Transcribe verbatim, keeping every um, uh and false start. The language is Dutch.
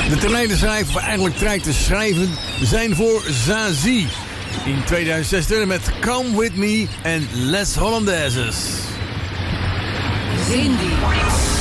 De terrein te schrijven, of eigenlijk trein te schrijven, zijn voor Zazie. In tweeduizend zestien met Come With Me en Les Hollandaises. Cindy.